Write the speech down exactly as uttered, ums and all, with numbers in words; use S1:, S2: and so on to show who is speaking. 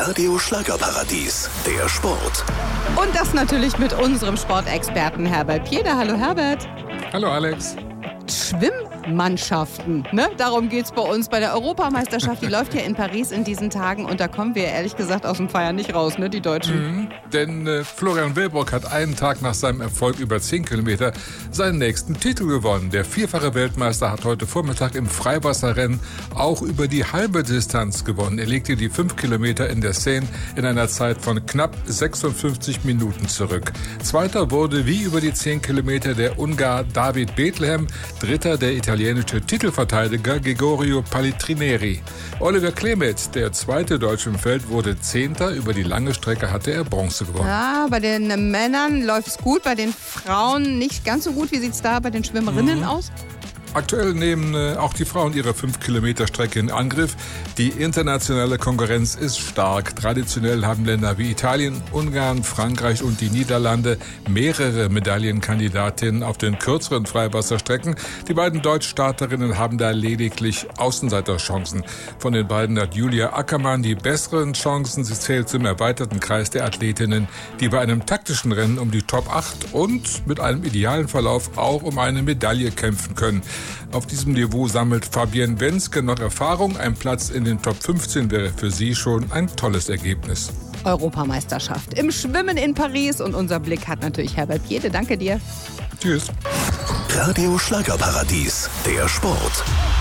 S1: Radio Schlagerparadies, der Sport.
S2: Und das natürlich mit unserem Sportexperten Herbert Pieder. Hallo Herbert.
S3: Hallo Alex.
S2: Schwimmmannschaften, ne? Darum geht's bei uns bei der Europameisterschaft. Die läuft ja in Paris in diesen Tagen und da kommen wir ehrlich gesagt aus dem Feiern nicht raus, ne, die Deutschen.
S3: Mhm, denn äh, Florian Wilbrock hat einen Tag nach seinem Erfolg über zehn Kilometer seinen nächsten Titel gewonnen. Der vierfache Weltmeister hat heute Vormittag im Freiwasserrennen auch über die halbe Distanz gewonnen. Er legte die fünf Kilometer in der Seine in einer Zeit von knapp sechsundfünfzig Minuten zurück. Zweiter wurde wie über die zehn Kilometer der Ungar David Bethlehem, dritter der italienische Titelverteidiger Gregorio Palitrineri. Oliver Klemet, der zweite Deutsche im Feld, wurde Zehnter. Über die lange Strecke hatte er Bronze gewonnen.
S2: Ja, bei den Männern läuft es gut, bei den Frauen nicht ganz so gut. Wie sieht es da bei den Schwimmerinnen mhm. aus?
S3: Aktuell nehmen äh, auch die Frauen ihre fünf Kilometer Strecke in Angriff. Die internationale Konkurrenz ist stark. Traditionell haben Länder wie Italien, Ungarn, Frankreich und die Niederlande mehrere Medaillenkandidatinnen auf den kürzeren Freiwasserstrecken. Die beiden Deutschstarterinnen haben da lediglich Außenseiterchancen. Von den beiden hat Julia Ackermann die besseren Chancen. Sie zählt zum erweiterten Kreis der Athletinnen, die bei einem taktischen Rennen um die Top acht und mit einem idealen Verlauf auch um eine Medaille kämpfen können. Auf diesem Niveau sammelt Fabienne Wenske noch Erfahrung. Ein Platz in den Top fünfzehn wäre für sie schon ein tolles Ergebnis.
S2: Europameisterschaft im Schwimmen in Paris und unser Blick hat natürlich Herbert Piede. Danke dir.
S3: Tschüss.
S1: Radio Schlagerparadies, der Sport.